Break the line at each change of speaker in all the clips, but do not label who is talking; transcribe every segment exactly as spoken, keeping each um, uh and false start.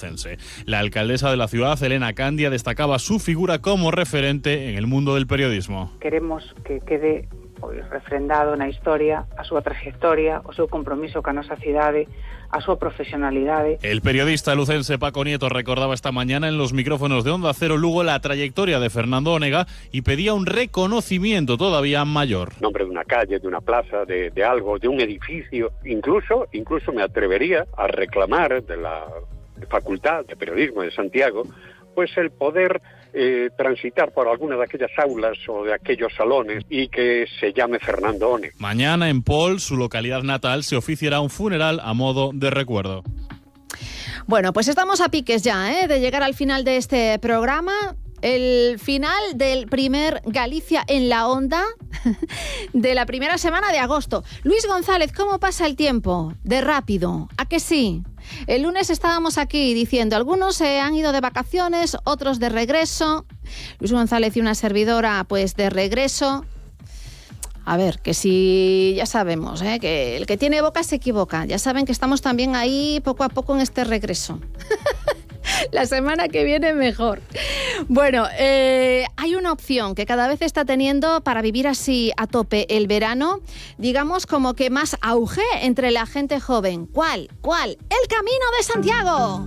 lucense. La alcaldesa de la ciudad, Elena Candia, destacaba su figura como referente en el mundo del periodismo.
Queremos que quede refrendado na historia a súa trayectoria, o seu compromiso ca nosa cidade, a súa profesionalidade.
El periodista lucense Paco Nieto recordaba esta mañana en los micrófonos de Onda Cero Lugo la trayectoria de Fernando Onega y pedía un reconocimiento todavía mayor.
Nombre de una calle, de una plaza, de, de algo, de un edificio, incluso, incluso me atrevería a reclamar de la Facultad de Periodismo de Santiago, pues el poder eh, transitar por alguna de aquellas aulas o de aquellos salones y que se llame Fernando Onega.
Mañana en Pol, su localidad natal, se oficiará un funeral a modo de recuerdo.
Bueno, pues estamos a piques ya, ¿eh? de llegar al final de este programa. El final del primer Galicia en la Onda de la primera semana de agosto. Luis González, ¿cómo pasa el tiempo? De rápido, ¿a que sí? El lunes estábamos aquí diciendo, algunos se han ido de vacaciones, otros de regreso. Luis González y una servidora, pues de regreso. A ver, que si ya sabemos, ¿eh? que el que tiene boca se equivoca. Ya saben que estamos también ahí poco a poco en este regreso. La semana que viene mejor. Bueno, eh, hay una opción que cada vez está teniendo para vivir así a tope el verano, digamos como que más auge entre la gente joven. ¿Cuál? ¿Cuál? ¡El Camino de Santiago!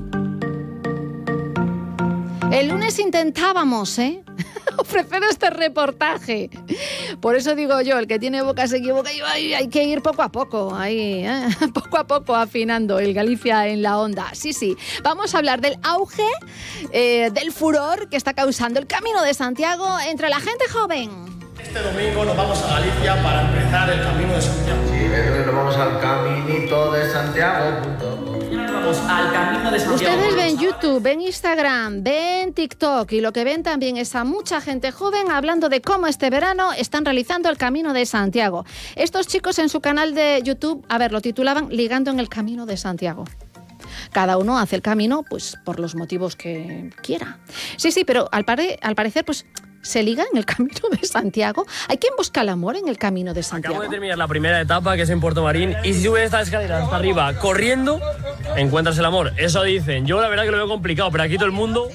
El lunes intentábamos, ¿eh? ofrecer este reportaje. Por eso digo yo, el que tiene boca se equivoca y ay, hay que ir poco a poco, ahí, ¿eh? poco a poco afinando el Galicia en la Onda. Sí, sí, vamos a hablar del auge, eh, del furor que está causando el Camino de Santiago entre la gente joven.
Este domingo nos vamos a Galicia para empezar el Camino de Santiago.
Sí, nos vamos al Caminito de Santiago. Punto.
Vamos al Camino de Santiago.
Ustedes ven YouTube, ven Instagram, ven TikTok y lo que ven también es a mucha gente joven hablando de cómo este verano están realizando el Camino de Santiago. Estos chicos en su canal de YouTube, a ver, lo titulaban Ligando en el Camino de Santiago. Cada uno hace el camino pues por los motivos que quiera. Sí, sí, pero al, pare- al parecer pues se liga en el Camino de Santiago. ¿Hay quien busca el amor en el Camino de Santiago?
Acabo de terminar la primera etapa, que es en Puerto Marín, y si subes esta escalera hasta arriba corriendo, encuentras el amor. Eso dicen. Yo la verdad que lo veo complicado, pero aquí todo el mundo...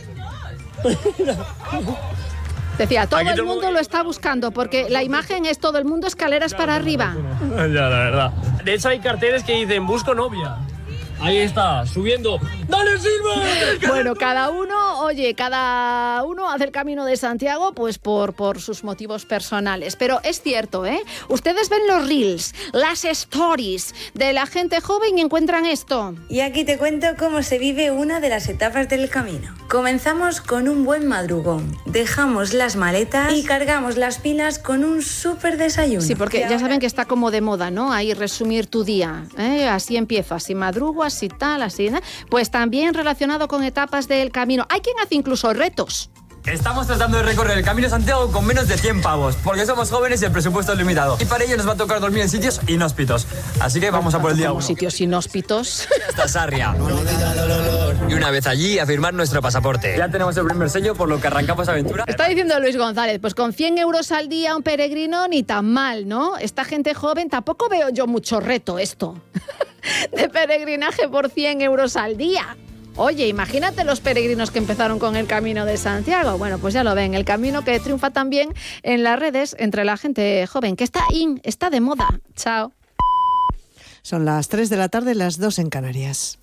Decía, todo
Aquí
el
todo
mundo
mundo-
lo está buscando, porque la imagen es todo el mundo escaleras para arriba.
Ya, la verdad. De hecho hay carteles que dicen, busco novia. Ahí está, subiendo. ¡Dale, Silva!
Bueno, cada uno, oye, cada uno hace el Camino de Santiago pues por, por sus motivos personales. Pero es cierto, ¿eh? Ustedes ven los reels, las stories de la gente joven y encuentran esto.
Y aquí te cuento cómo se vive una de las etapas del camino. Comenzamos con un buen madrugón, dejamos las maletas y cargamos las pilas con un súper desayuno.
Sí, porque ya saben que está como de moda, ¿no? Ahí resumir tu día, ¿eh? Así empiezo, así madrugo, así tal, así, ¿no? Pues también relacionado con etapas del camino. Hay quien hace incluso retos.
Estamos tratando de recorrer el Camino de Santiago con menos de cien pavos, porque somos jóvenes y el presupuesto es limitado. Y para ello nos va a tocar dormir en sitios inhóspitos. Así que vamos a por el día
Como
uno.
sitios inhóspitos.
Hasta Sarria. Y una vez allí, a firmar nuestro pasaporte. Ya tenemos el primer sello, por lo que arrancamos aventura.
Está diciendo Luis González, pues con cien euros al día un peregrino ni tan mal, ¿no? Esta gente joven, tampoco veo yo mucho reto esto. De peregrinaje por cien euros al día. Oye, imagínate los peregrinos que empezaron con el Camino de Santiago. Bueno, pues ya lo ven, el camino que triunfa también en las redes entre la gente joven, que está in, está de moda. Chao.
Son las tres de la tarde, las dos en Canarias.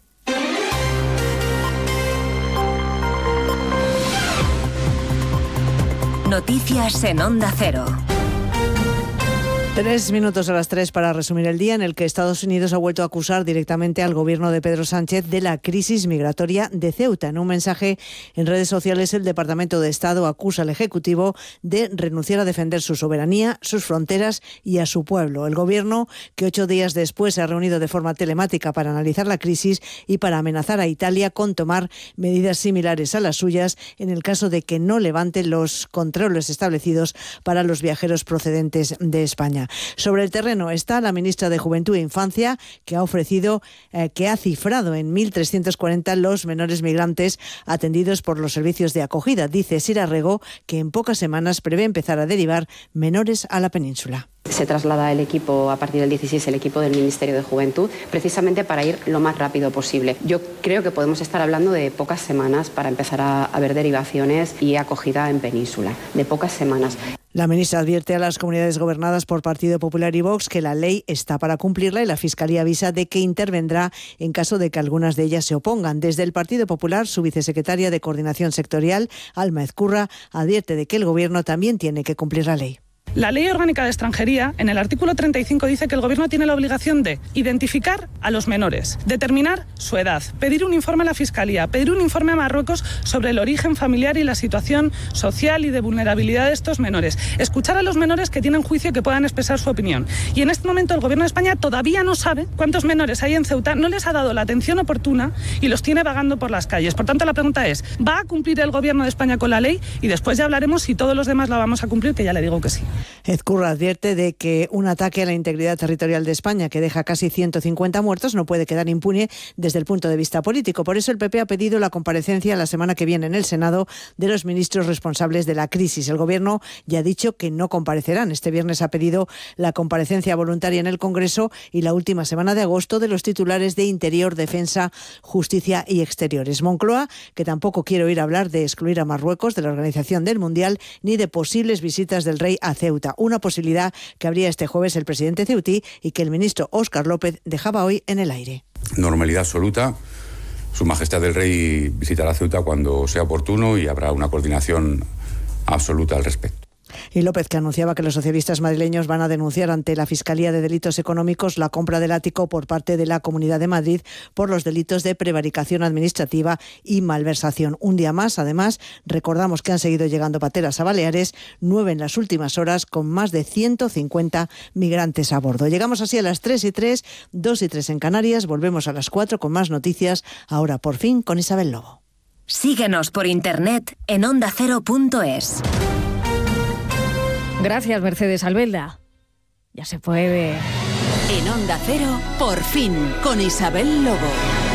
Noticias en Onda Cero.
Tres minutos a las tres para resumir el día en el que Estados Unidos ha vuelto a acusar directamente al gobierno de Pedro Sánchez de la crisis migratoria de Ceuta. En un mensaje en redes sociales, el Departamento de Estado acusa al Ejecutivo de renunciar a defender su soberanía, sus fronteras y a su pueblo. El gobierno, que ocho días después se ha reunido de forma telemática para analizar la crisis y para amenazar a Italia con tomar medidas similares a las suyas en el caso de que no levante los controles establecidos para los viajeros procedentes de España. Sobre el terreno está la ministra de Juventud e Infancia, que ha ofrecido, eh, que ha cifrado en mil trescientos cuarenta los menores migrantes atendidos por los servicios de acogida. Dice Sira Rego que en pocas semanas prevé empezar a derivar menores a la península.
Se traslada el equipo a partir del dieciséis, el equipo del Ministerio de Juventud, precisamente para ir lo más rápido posible. Yo creo que podemos estar hablando de pocas semanas para empezar a, a ver derivaciones y acogida en Península, de pocas semanas.
La ministra advierte a las comunidades gobernadas por Partido Popular y Vox que la ley está para cumplirla y la Fiscalía avisa de que intervendrá en caso de que algunas de ellas se opongan. Desde el Partido Popular, su vicesecretaria de Coordinación Sectorial, Alma Ezcurra, advierte de que el Gobierno también tiene que cumplir la ley.
La Ley Orgánica de Extranjería, en el artículo treinta y cinco, dice que el Gobierno tiene la obligación de identificar a los menores, determinar su edad, pedir un informe a la Fiscalía, pedir un informe a Marruecos sobre el origen familiar y la situación social y de vulnerabilidad de estos menores, escuchar a los menores que tienen juicio y que puedan expresar su opinión. Y en este momento el Gobierno de España todavía no sabe cuántos menores hay en Ceuta, no les ha dado la atención oportuna y los tiene vagando por las calles. Por tanto, la pregunta es, ¿va a cumplir el Gobierno de España con la ley? Y después ya hablaremos si todos los demás la vamos a cumplir, que ya le digo que sí.
Ezcurra advierte de que un ataque a la integridad territorial de España, que deja casi ciento cincuenta muertos, no puede quedar impune desde el punto de vista político. Por eso el P P ha pedido la comparecencia la semana que viene en el Senado de los ministros responsables de la crisis. El Gobierno ya ha dicho que no comparecerán. Este viernes ha pedido la comparecencia voluntaria en el Congreso y la última semana de agosto de los titulares de Interior, Defensa, Justicia y Exteriores. Moncloa, que tampoco quiere oír hablar de excluir a Marruecos de la organización del Mundial ni de posibles visitas del rey a Ceuta. Una posibilidad que abría este jueves el presidente ceutí y que el ministro Óscar López dejaba hoy en el aire.
Normalidad absoluta. Su Majestad el Rey visitará Ceuta cuando sea oportuno y habrá una coordinación absoluta al respecto.
Y López, que anunciaba que los socialistas madrileños van a denunciar ante la Fiscalía de Delitos Económicos la compra del ático por parte de la Comunidad de Madrid por los delitos de prevaricación administrativa y malversación. Un día más, además, recordamos que han seguido llegando pateras a Baleares, nueve en las últimas horas, con más de ciento cincuenta migrantes a bordo. Llegamos así a las tres y tres, dos y tres en Canarias. Volvemos a las cuatro con más noticias, ahora por fin con Isabel Lobo.
Síguenos por internet en onda cero punto es.
Gracias, Mercedes Albelda. Ya se puede.
En Onda Cero, por fin, con Isabel Lobo.